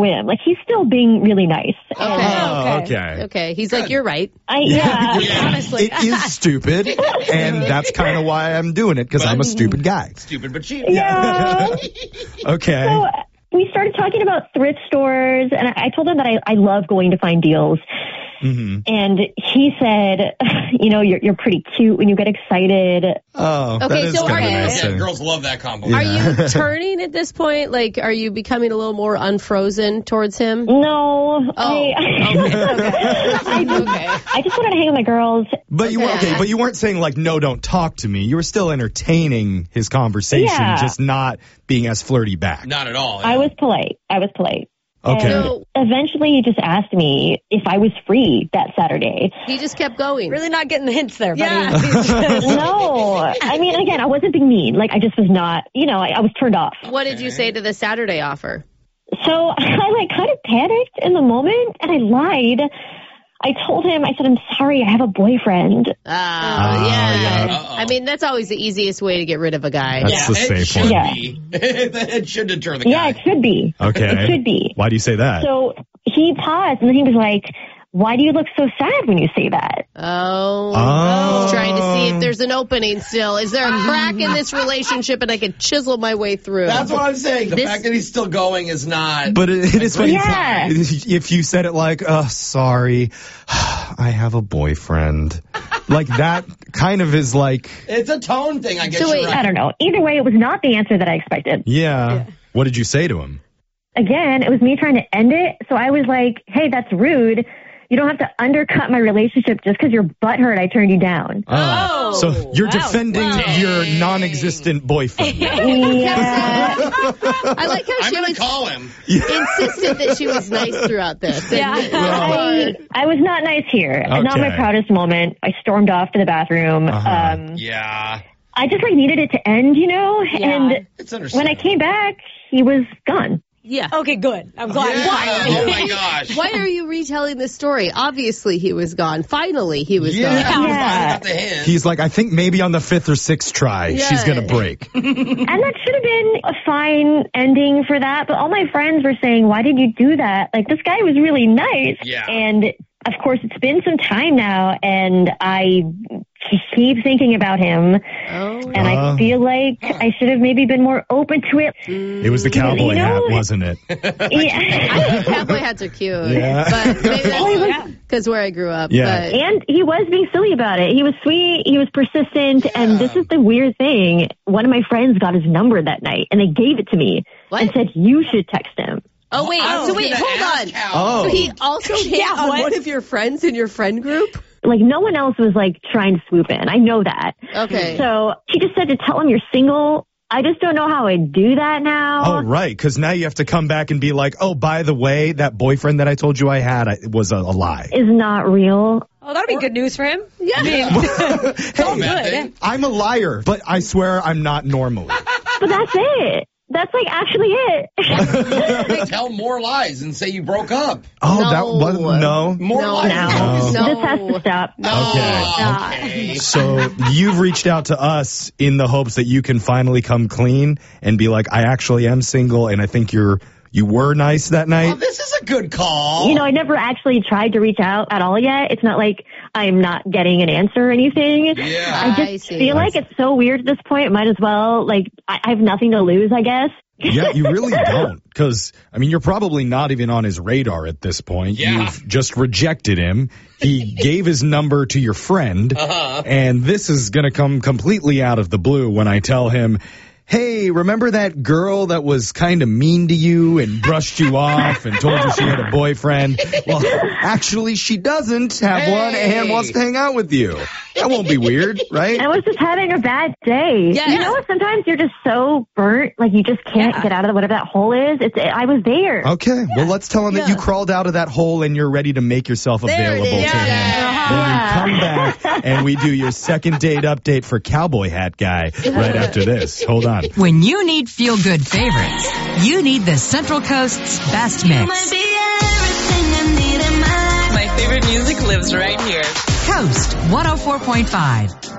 whim. Like, he's still being really nice. Okay. He's like, you're right. Honestly. It is stupid, and that's kind of why I'm doing it, because I'm a stupid guy. Stupid but cheap. Yeah. Okay. So we started talking about thrift stores, and I told him that I love going to find deals. Mm-hmm. And he said, you're pretty cute when you get excited. Oh, Okay, that is so kind of are you- nice. Yeah, girls love that compliment. Are you turning at this point? Like, are you becoming a little more unfrozen towards him? No. Okay. I just wanted to hang with my girls. But you weren't saying like, no, don't talk to me. You were still entertaining his conversation, just not being as flirty back. Not at all. I was polite. Okay. And eventually he just asked me if I was free that Saturday. He just kept going. Really not getting the hints there, buddy. No. I mean, again, I wasn't being mean. Like, I just was not, I was turned off. What did you say to the Saturday offer? So I kind of panicked in the moment, and I lied. I told him, I said, I'm sorry, I have a boyfriend. Yeah. I mean, that's always the easiest way to get rid of a guy. That's the safe one. It should deter the guy. Yeah, it should be. Okay. It should be. Why do you say that? So he paused, and then he was like, why do you look so sad when you say that? Oh. He's trying to see if there's an opening still. Is there a crack in this relationship and I can chisel my way through? That's what I'm saying. The fact that he's still going is not... But it is funny. Yeah. If you said it like, sorry, I have a boyfriend. Like, that kind of is like... It's a tone thing, I guess. So you're right. I don't know. Either way, it was not the answer that I expected. Yeah. What did you say to him? Again, it was me trying to end it. So I was like, hey, that's rude. You don't have to undercut my relationship just because you're butthurt I turned you down. So you're defending your non-existent boyfriend. Yeah. I like how I'm she going was to call him. insisted that she was nice throughout this. I was not nice here. Not my proudest moment. I stormed off to the bathroom. Yeah. I just needed it to end, and It's understandable. when I came back, he was gone. Yeah. Okay, good. I'm glad. Oh, my gosh. Why are you retelling this story? Obviously, he was gone. Finally, he was gone. Yeah. Got the hint. He's like, I think maybe on the 5th or 6th try, she's going to break. And that should have been a fine ending for that. But all my friends were saying, why did you do that? Like, this guy was really nice. Yeah. And, of course, it's been some time now, and I keep thinking about him. And I feel like I should have maybe been more open to it. It was the cowboy hat, wasn't it? I think cowboy hats are cute. Yeah. But maybe that's because where I grew up. Yeah. But And he was being silly about it. He was sweet. He was persistent. And this is the weird thing. One of my friends got his number that night, and they gave it to me and said, you should text him. Oh, wait. I was So, wait, gonna hold on. ask how. So he also hit on one of your friends in your friend group? Like, no one else was, trying to swoop in. I know that. Okay. So she just said to tell him you're single. I just don't know how I'd do that now. Oh, right. Because now you have to come back and be like, oh, by the way, that boyfriend that I told you I had was a lie. Is not real. Oh, that'll be good news for him. Yeah. I mean, it's all good. I'm a liar, but I swear I'm not normally. But that's it. That's actually it. Tell more lies and say you broke up. Oh, No. that was no. More lies. No. This has to stop. Okay. So you've reached out to us in the hopes that you can finally come clean and be like, I actually am single, and I think you were nice that Well, night. this is a good call. I never actually tried to reach out at all yet. It's not like I'm not getting an answer or anything. Yeah. I I just see. feel like it's so weird at this point. Might as well, I have nothing to lose, I guess. Yeah, you really don't. Because, you're probably not even on his radar at this point. Yeah. You've just rejected him. He gave his number to your friend. And this is going to come completely out of the blue when I tell him, hey, remember that girl that was kind of mean to you and brushed you off and told you she had a boyfriend? Well, actually, she doesn't have one and wants to hang out with you. That won't be weird, right? I was just having a bad day. Yeah. You know what? Sometimes you're just so burnt, you just can't get out of whatever that hole is. I was there. Okay, well, let's tell him that you crawled out of that hole and you're ready to make yourself available to him. When we come back and we do your second date update for Cowboy Hat Guy right after this. Hold on. When you need feel-good favorites, you need the Central Coast's best mix. My favorite music lives right here. Coast 104.5.